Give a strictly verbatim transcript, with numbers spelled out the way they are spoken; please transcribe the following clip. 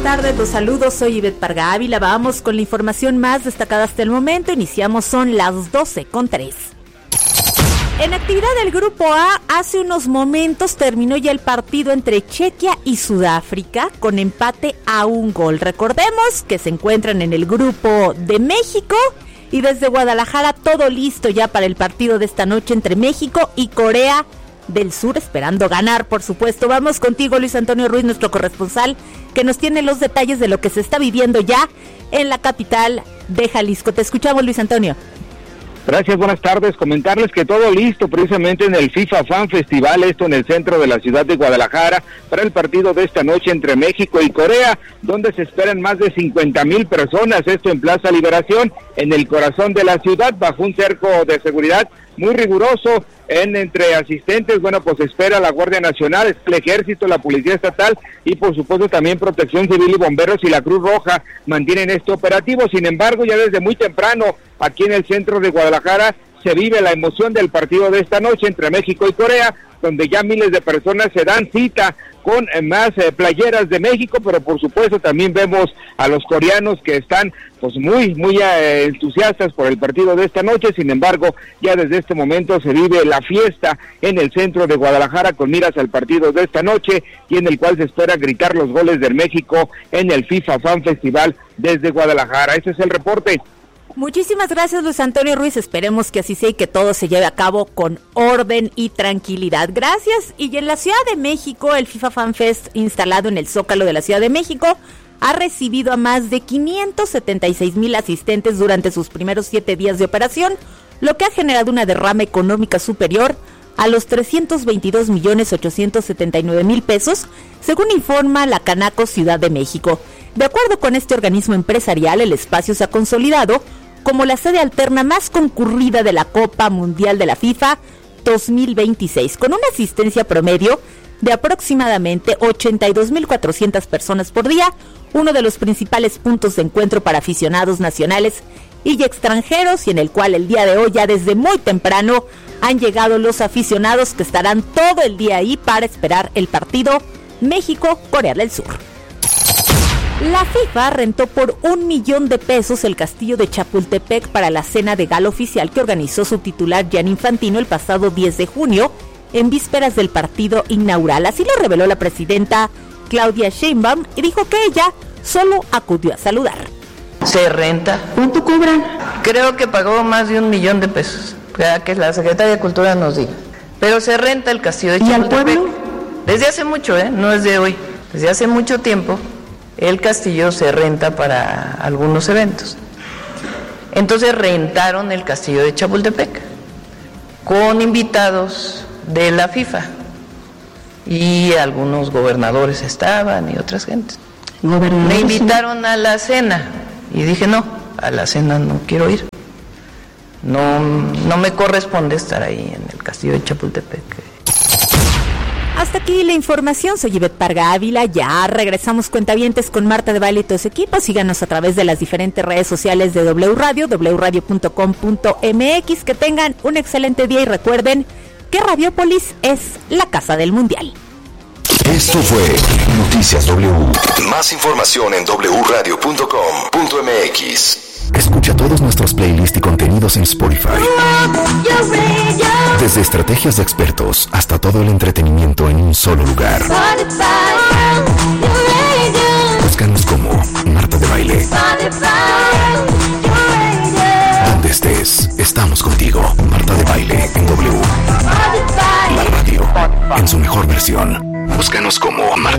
tardes, los saludos, soy Ivette Parga Ávila. Vamos con la información más destacada hasta el momento. Iniciamos, son las doce con tres. En actividad del Grupo A, hace unos momentos terminó ya el partido entre Chequia y Sudáfrica con empate a un gol. Recordemos que se encuentran en el Grupo de México y desde Guadalajara todo listo ya para el partido de esta noche entre México y Corea del Sur, esperando ganar, por supuesto. Vamos contigo, Luis Antonio Ruiz, nuestro corresponsal, que nos tiene los detalles de lo que se está viviendo ya en la capital de Jalisco. Te escuchamos, Luis Antonio. Gracias, buenas tardes. Comentarles que todo listo precisamente en el FIFA Fan Festival, esto en el centro de la ciudad de Guadalajara, para el partido de esta noche entre México y Corea, donde se esperan más de cincuenta mil personas, esto en Plaza Liberación, en el corazón de la ciudad, bajo un cerco de seguridad muy riguroso. En entre asistentes, bueno, pues espera la Guardia Nacional, el Ejército, la Policía Estatal y por supuesto también Protección Civil y Bomberos y la Cruz Roja mantienen este operativo. Sin embargo, ya desde muy temprano, aquí en el centro de Guadalajara, se vive la emoción del partido de esta noche entre México y Corea, donde ya miles de personas se dan cita con eh, más eh, playeras de México, pero por supuesto también vemos a los coreanos que están pues muy, muy eh, entusiastas por el partido de esta noche. Sin embargo, ya desde este momento se vive la fiesta en el centro de Guadalajara con miras al partido de esta noche y en el cual se espera gritar los goles del México en el FIFA Fan Festival desde Guadalajara. Ese es el reporte. Muchísimas gracias, Luis Antonio Ruiz. Esperemos que así sea y que todo se lleve a cabo con orden y tranquilidad. Gracias. Y en la Ciudad de México, el FIFA Fan Fest, instalado en el Zócalo de la Ciudad de México, ha recibido a más de quinientos setenta y seis mil asistentes durante sus primeros siete días de operación, lo que ha generado una derrama económica superior a los trescientos veintidós millones ochocientos setenta y nueve mil pesos, según informa la Canaco Ciudad de México. De acuerdo con este organismo empresarial, el espacio se ha consolidado como la sede alterna más concurrida de la Copa Mundial de la FIFA dos mil veintiséis, con una asistencia promedio de aproximadamente ochenta y dos mil cuatrocientas personas por día, uno de los principales puntos de encuentro para aficionados nacionales y extranjeros, y en el cual el día de hoy, ya desde muy temprano, han llegado los aficionados que estarán todo el día ahí para esperar el partido México-Corea del Sur. La FIFA rentó por un millón de pesos el castillo de Chapultepec para la cena de gala oficial que organizó su titular Gianni Infantino el pasado diez de junio, en vísperas del partido inaugural. Así lo reveló la presidenta Claudia Sheinbaum y dijo que ella solo acudió a saludar. Se renta. ¿Cuánto cobran? Creo que pagó más de un millón de pesos, para que la Secretaría de Cultura nos diga. Pero se renta el castillo de Chapultepec. ¿Y al pueblo? Desde hace mucho, ¿eh? No es de hoy. Desde hace mucho tiempo el castillo se renta para algunos eventos. Entonces rentaron el castillo de Chapultepec con invitados de la FIFA y algunos gobernadores estaban y otras gentes. Me invitaron a la cena y dije no, a la cena no quiero ir. No, no me corresponde estar ahí en el castillo de Chapultepec. Hasta aquí la información, soy Ivette Parga Ávila, ya regresamos cuentavientes con Marta de Baile y todo su equipo. Síganos a través de las diferentes redes sociales de W Radio, doble u radio punto com punto m x, que tengan un excelente día y recuerden que Radiopolis es la casa del mundial. Esto fue Noticias W. Más información en doble u radio punto com punto m x. Escucha todos nuestros playlists y contenidos en Spotify. Desde estrategias de expertos hasta todo el entretenimiento en un solo lugar. Búscanos como Marta de Baile. Donde estés, estamos contigo. Marta de Baile en W. La radio en su mejor versión. Búscanos como Marta